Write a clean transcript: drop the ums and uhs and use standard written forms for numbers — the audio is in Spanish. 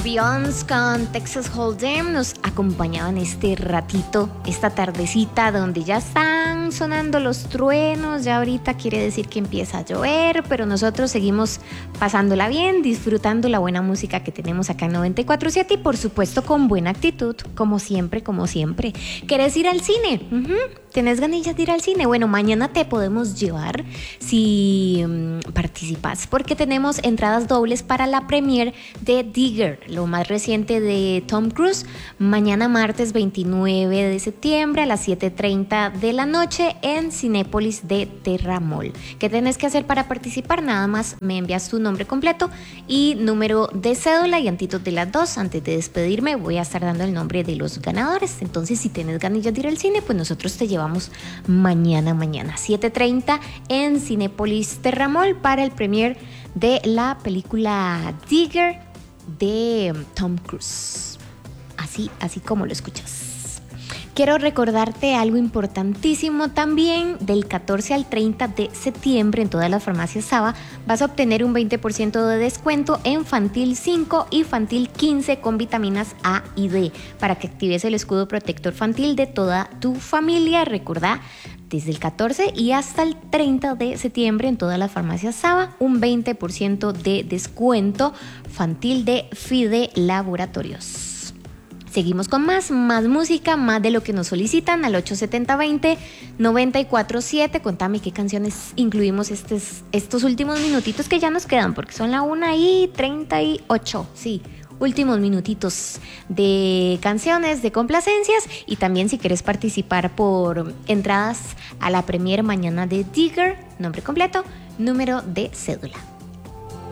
Scorpions con Texas Hold'em nos acompañaban este ratito, esta tardecita donde ya están sonando los truenos, ya ahorita quiere decir que empieza a llover, pero nosotros seguimos pasándola bien, disfrutando la buena música que tenemos acá en 94.7 y por supuesto con buena actitud, como siempre, como siempre. ¿Querés ir al cine? ¿Tenés ganillas de ir al cine? Bueno, mañana te podemos llevar si participas, porque tenemos entradas dobles para la premiere de Digger, lo más reciente de Tom Cruise, mañana martes 29 de septiembre a las 7:30 de la noche en Cinépolis de Terramol. ¿Qué tenés que hacer para participar? Nada más me envías tu nombre completo y número de cédula y antitos de las dos. Antes de despedirme voy a estar dando el nombre de los ganadores, entonces si tenés ganillas de ir al cine, pues nosotros te llevamos mañana 7:30 en Cinépolis Terramol para el premiere de la película Digger de Tom Cruise. Así como lo escuchas. Quiero recordarte algo importantísimo también. Del 14 al 30 de septiembre en todas las farmacias Saba vas a obtener un 20% de descuento en Fantil 5 y Fantil 15 con vitaminas A y D para que actives el escudo protector Fantil de toda tu familia. Recordá, desde el 14 y hasta el 30 de septiembre en todas las farmacias Saba, un 20% de descuento Fantil de Fide Laboratorios. Seguimos con más música, más de lo que nos solicitan al 870-20-947. Contame qué canciones incluimos estos últimos minutitos que ya nos quedan, porque son la 1:38, sí. Últimos minutitos de canciones, de complacencias, y también si quieres participar por entradas a la premiere mañana de Digger, nombre completo, número de cédula.